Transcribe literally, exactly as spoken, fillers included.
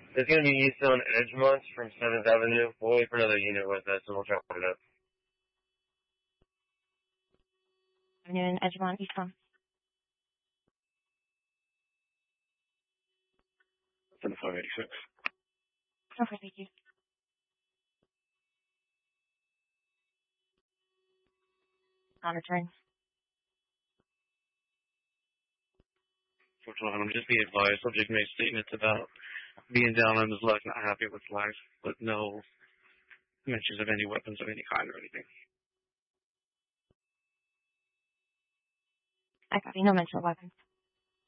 There's going to be Eastone Edgemont from seventh Avenue. We'll wait for another unit with us, and we'll try to put it up. Avenue in Edgemont, Eastone. seventy-five eighty-six. Okay, thank you. Monitoring. Fortunately, just be advised, subject made statements about being down on his luck, not happy with life, but no mentions of any weapons of any kind or anything. I copy. No mention of weapons.